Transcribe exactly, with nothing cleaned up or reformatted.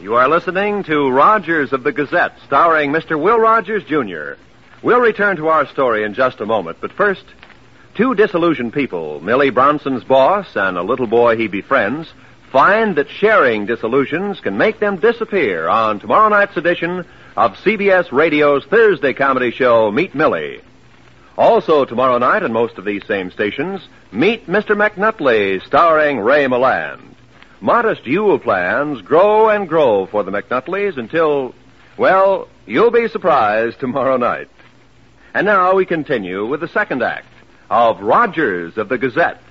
You are listening to Rogers of the Gazette, starring Mister Will Rogers, Junior We'll return to our story in just a moment, but first, two disillusioned people, Millie Bronson's boss and a little boy he befriends, find that sharing disillusions can make them disappear on tomorrow night's edition of C B S Radio's Thursday comedy show, Meet Millie. Also tomorrow night on most of these same stations, Meet Mister McNutley, starring Ray Milland. Modest Yule plans grow and grow for the McNutleys until, well, you'll be surprised tomorrow night. And now we continue with the second act of Rogers of the Gazette.